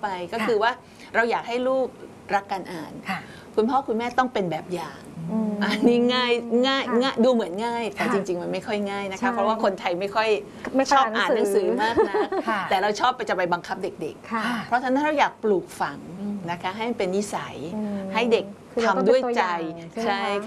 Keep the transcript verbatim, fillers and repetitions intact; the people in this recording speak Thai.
ไปก็คือว่าเราอยากให้ลูกรักการอ่านคุณพ่อคุณแม่ต้องเป็นแบบอย่างอันนี้ง่ายง่ายง่ายดูเหมือนง่ายแต่จริงๆมันไม่ค่อยง่ายนะคะเพราะว่าคนไทยไม่ค่อยชอบอ่านหนังสือมากนะแต่เราชอบไปจะไปบังคับเด็กๆเพราะฉะนั้นเราอยากปลูกฝังนะคะให้มันเป็นนิสัยให้เด็กทำด้วยใจใช่